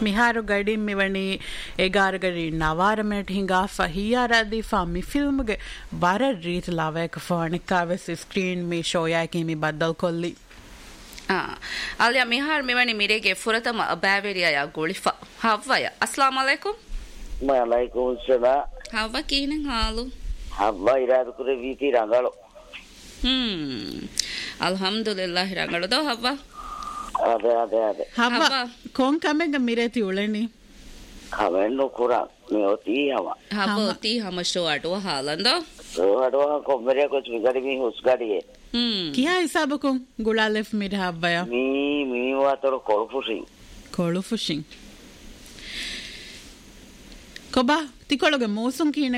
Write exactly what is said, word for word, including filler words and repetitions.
මිහාරු ගඩින් මෙවැනි එගාරගරි නවාරමට හිඟා ෆහියාරදී ෆාමි ෆිල්ම්ගේ බර රීත ලාවයක ෆානිකාවෙස් ස්ක්‍රීන් මේ ෂෝයාකීමි බද්දල් කොල්ලි ಅಲ್ಯ ಮಿಹಾರ್ ಮಿವಣಿ ಮಿರೆಗೆ ಫುರತಮ ಬಾವೆರಿಯ ಗುಳಿಫ ಹವ್ವಯ ಅಸ್ಲಾಂ ಅಲೈಕುಂ ವಲೈಕುಂ ಸಲಾ ಹವ್ವ ಕೀನಂ ಹಾಲು ಹವ್ವ ಇರಾದು ಕುರೆ ವೀತಿ ರಂಗಳು ಹ್ಮ್ ಅಲ್ಹಮ್ದುಲಿಲ್ಲಾಹ್ ರಂಗಳು ದೋ ಹವ್ವ ಅದೇ ಅದೇ ಅದೇ ಹವ್ವ ಕೋನ್ ಕಮೆಗ ಮಿರೆತಿ ಉಳೆನಿ ಹವೆನ್ನು ಕುರ ಮೇತಿ ಹವ ಹವ್ವ ತಿ ಹಮ ಶೋ ಅಡುವ ಹಾಲಂದೋ ಶೋ ಅಡುವ ಕೊಮ್ಮರೆ ಕುಚ್ ಬಿಗಡಿ ಮಿ ಹುಸ್ಗಾಡಿಗೆ ಹ್ಮ್ ಕಿಯಾ ಹಿಸಾಬಕು ಗುಳಾಲೆಫ್ ಮಿರ ಹವ್ವಯ ಮೀ ಮೀ ವಾತರು ಕೊಳುಫುಸಿ ಕೊಳುಫುಸಿ ಕೊಬಾ ತಿಕೊಳಗೆ ಮೋಸುಂ ಕೀನೆ